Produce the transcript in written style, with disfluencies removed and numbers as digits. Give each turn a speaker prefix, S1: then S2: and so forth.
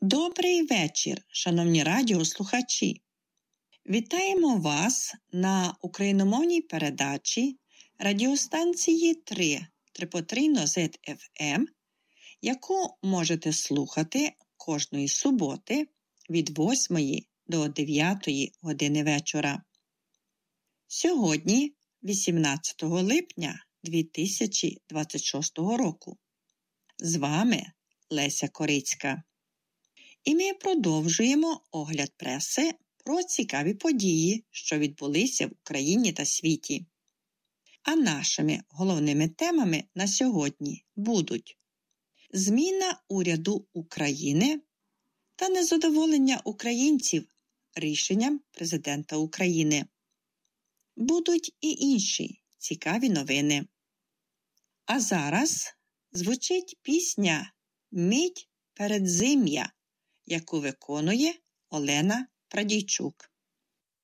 S1: Добрий вечір, шановні радіослухачі! Вітаємо вас на україномовній передачі радіостанції 3 Трипотрійно ZFM, яку можете слухати кожної суботи від 8 до 9 години вечора. Сьогодні, 18 липня 2026 року. З вами Леся Корицька. І ми продовжуємо огляд преси про цікаві події, що відбулися в Україні та світі. А нашими головними темами на сьогодні будуть зміна уряду України та незадоволення українців рішенням президента України. Будуть і інші цікаві новини. А зараз звучить пісня «Мідь передзим'я», яку виконує Олена Прадійчук.